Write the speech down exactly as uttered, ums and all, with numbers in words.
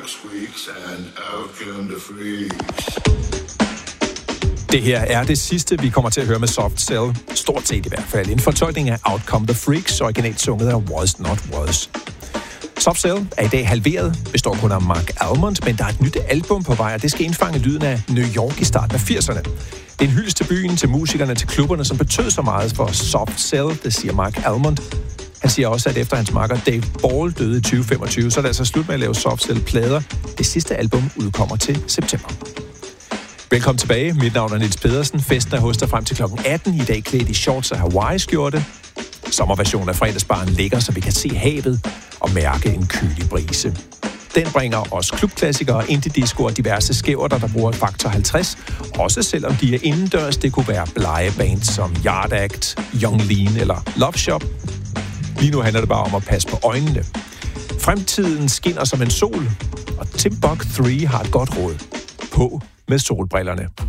squeaks and out come the freaks. Det her er det sidste, vi kommer til at høre med Soft Cell. Stort set i hvert fald. En fortolkning af Out Come the Freaks, originalt sunget af Was Not Was. Soft Cell er i dag halveret, består kun af Mark Almond, men der er et nyt album på vej, og det skal indfange lyden af New York i starten af firserne. Det er en hyldest til byen, til musikerne, til klubberne, som betød så meget for Soft Cell, det siger Mark Almond. Han siger også, at efter hans makker Dave Ball døde i tyve femogtyve, så er det altså slut med at lave Soft Cell-plader. Det sidste album udkommer til september. Velkommen tilbage. Mit navn er Niels Pedersen. Festen er hos dig frem til klokken atten. I dag klædt i shorts og Hawaii-skjorte. Sommerversionen af fredagsbaren ligger, så vi kan se havet og mærke en kylig brise. Den bringer os klubklassikere, indie-disco og diverse skæverter, der bruger faktor halvtreds. Også selvom de er indendørs. Det kunne være blege bands som Yard Act, Young Lean eller Love Shop. Lige nu handler det bare om at passe på øjnene. Fremtiden skinner som en sol, og Tim Buck tre har et godt råd. På med solbrillerne.